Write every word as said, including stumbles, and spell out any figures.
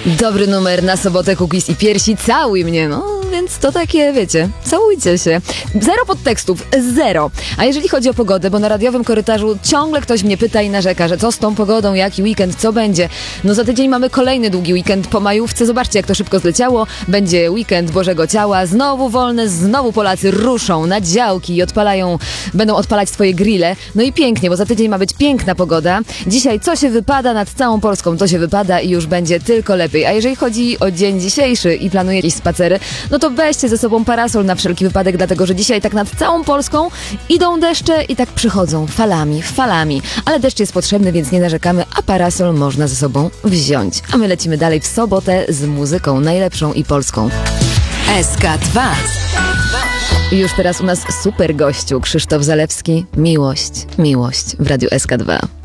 Dobry numer na sobotę, Cookies i Piersi. Całuj mnie, no więc to takie, wiecie, całujcie się. Zero podtekstów, zero. A jeżeli chodzi o pogodę, bo na radiowym korytarzu ciągle ktoś mnie pyta i narzeka, że co z tą pogodą, jaki weekend, co będzie. No za tydzień mamy kolejny długi weekend po majówce. Zobaczcie, jak to szybko zleciało. Będzie weekend Bożego Ciała, znowu wolne, znowu Polacy ruszą na działki i odpalają, będą odpalać swoje grille. No i pięknie, bo za tydzień ma być piękna pogoda. Dzisiaj co się wypada nad całą Polską, to się wypada i już będzie tylko lepiej. A jeżeli chodzi o dzień dzisiejszy i planuje jakieś spacery, no to weźcie ze sobą parasol na wszelki wypadek, dlatego że dzisiaj tak nad całą Polską idą deszcze i tak przychodzą falami, falami. Ale deszcz jest potrzebny, więc nie narzekamy, a parasol można ze sobą wziąć. A my lecimy dalej w sobotę z muzyką najlepszą i polską. S K dwa. Już teraz u nas super gościu Krzysztof Zalewski. Miłość, miłość w Radiu S K dwa.